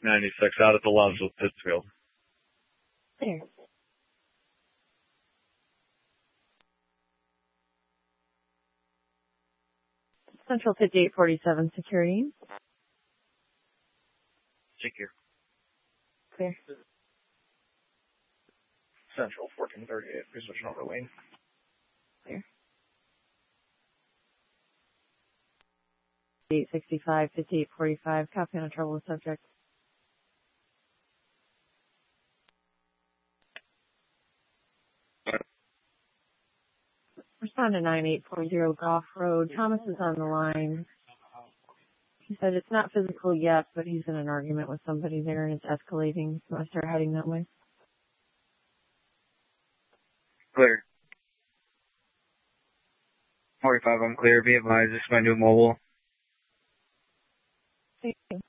96 out at the Loves with Pittsfield. There. Central 5847 security. Secure. Clear. Central 1438. Please switch over lane. Clear. 865, 5845. Copy on a trouble with subject. Respond to 9840 Golf Road. Thomas is on the line. He said it's not physical yet, but he's in an argument with somebody there and it's escalating. So I start heading that way. Clear. 45, I'm clear. Be advised, this is my new mobile. Thank you.